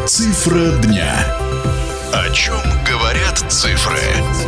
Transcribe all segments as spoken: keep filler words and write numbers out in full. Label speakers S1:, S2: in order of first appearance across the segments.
S1: Цифра дня. О чем говорят цифры?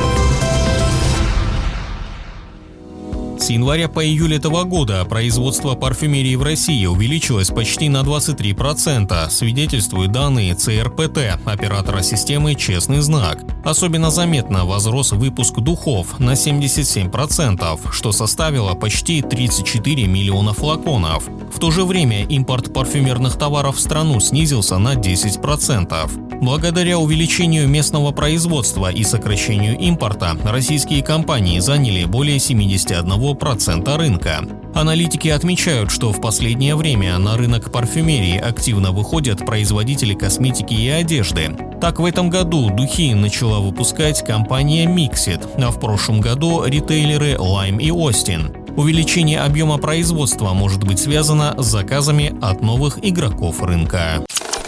S2: С января по июль этого года производство парфюмерии в России увеличилось почти на двадцать три процента, свидетельствуют данные цэ эр пэ тэ, оператора системы «Честный знак». Особенно заметно возрос выпуск духов на семьдесят семь процентов, что составило почти тридцать четыре миллиона флаконов. В то же время импорт парфюмерных товаров в страну снизился на десять процентов. Благодаря увеличению местного производства и сокращению импорта, российские компании заняли более семьдесят один процент рынка. Аналитики отмечают, что в последнее время на рынок парфюмерии активно выходят производители косметики и одежды. Так, в этом году духи начала выпускать компания Mixit, а в прошлом году ритейлеры Lime и Austin. Увеличение объема производства может быть связано с заказами от новых игроков рынка.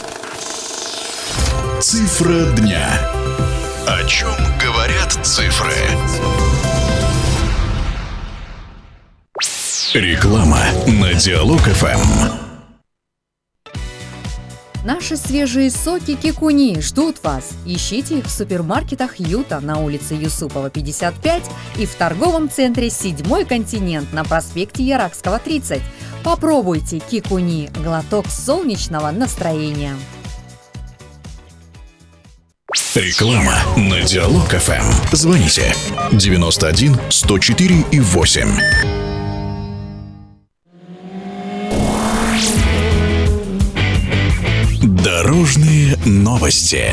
S1: Цифра дня. О чем говорят цифры? Реклама на Диалог эф эм.
S3: Наши свежие соки Кикуни ждут вас. Ищите их в супермаркетах Юта на улице Юсупова, пятьдесят пять и в торговом центре «Седьмой континент» на проспекте Яракского, тридцать. Попробуйте Кикуни – глоток солнечного настроения.
S1: Реклама на Диалог эф эм. Звоните девяносто один сто четыре и восемь. Дорожные новости.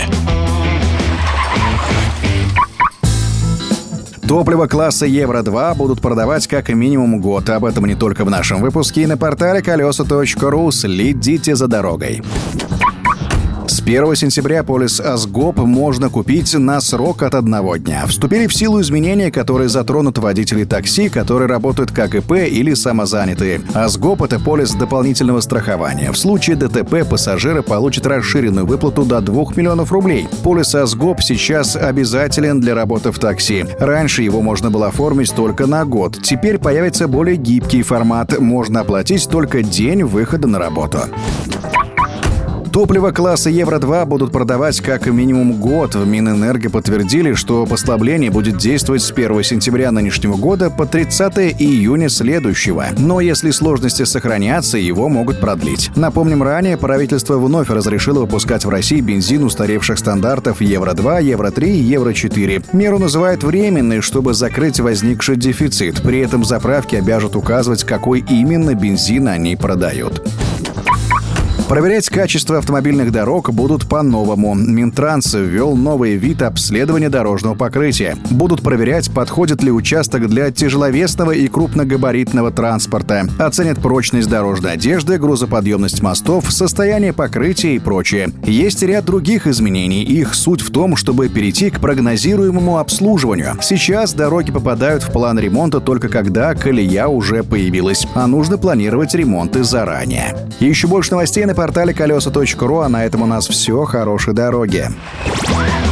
S4: Топливо класса евро два будут продавать как минимум год. Об этом не только в нашем выпуске и на портале колеса точка ру. Следите за дорогой. С первого сентября полис Азгоп можно купить на срок от одного дня. Вступили в силу изменения, которые затронут водителей такси, которые работают как ИП или самозанятые. Азгоп — это полис дополнительного страхования. В случае ДТП пассажиры получат расширенную выплату до двух миллионов рублей. Полис Азгоп сейчас обязателен для работы в такси. Раньше его можно было оформить только на год. Теперь появится более гибкий формат. Можно оплатить только день выхода на работу. Топливо класса евро два будут продавать как минимум год. В Минэнерго подтвердили, что послабление будет действовать с первого сентября нынешнего года по тридцатое июня следующего. Но если сложности сохранятся, его могут продлить. Напомним, ранее правительство вновь разрешило выпускать в России бензин устаревших стандартов евро два, евро три и евро четыре. Меру называют временной, чтобы закрыть возникший дефицит. При этом заправки обяжут указывать, какой именно бензин они продают. Проверять качество автомобильных дорог будут по-новому. Минтранс ввел новый вид обследования дорожного покрытия. Будут проверять, подходит ли участок для тяжеловесного и крупногабаритного транспорта. Оценят прочность дорожной одежды, грузоподъемность мостов, состояние покрытия и прочее. Есть ряд других изменений. Их суть в том, чтобы перейти к прогнозируемому обслуживанию. Сейчас дороги попадают в план ремонта только когда колея уже появилась, а нужно планировать ремонты заранее. Еще больше новостей на портале колеса точка ру, а на этом у нас все. Хорошей дороги.